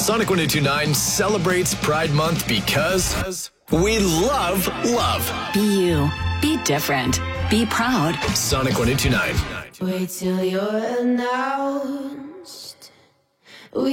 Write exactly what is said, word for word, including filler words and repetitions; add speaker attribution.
Speaker 1: Sonic one oh two nine celebrates Pride Month because we love love.
Speaker 2: Be you. Be different. Be proud.
Speaker 1: Sonic one oh two nine.
Speaker 3: Wait till you're now.